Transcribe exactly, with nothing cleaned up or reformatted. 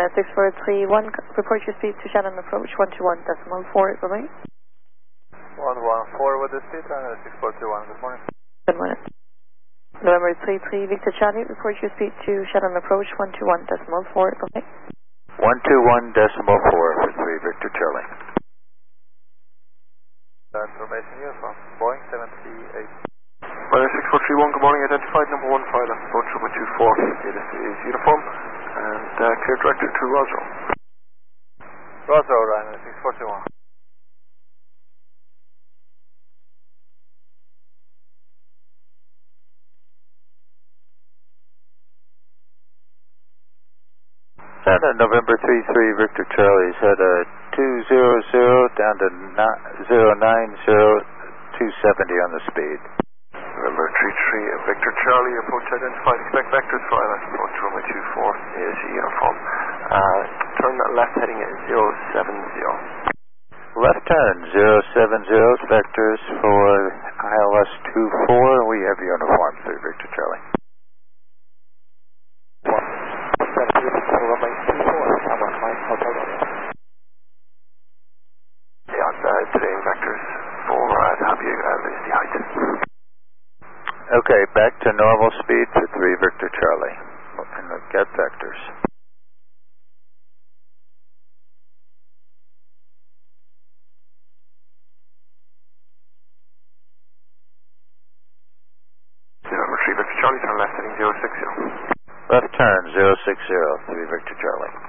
uh, six four three one, report your speed to Shannon approach one two one decimal four, good morning. one one four with the speed, uh, six four two one, good morning. Good morning. November three three Victor Charlie, report your speed to Shannon approach one two one decimal four, good morning. one two one decimal four for three Victor Charlie. Information uniform, Boeing seventy-eight. Weather six four three one, good morning, identified number one file, approach number two four, it is, is uniform, and uh, clear director to Rosro. Rosro, Ryan, six four two one. Santa November three three Victor Charlie is at uh, two zero zero down to zero nine zero two seventy on the speed. November three three Victor Charlie, approach identified, expect vectors for island, approach runway two four is uniform. Uh, turn left heading at zero seven zero. Left turn zero seven zero, vectors for I L S two four, we have uniform three Victor Charlie. Yeah, uh, today vectors for uh, W uh, is the height. Okay, back to normal speed for three Victor Charlie. And get vectors. November three Victor Charlie, turn left heading zero six zero. Left turn zero six zero, three Victor Charlie.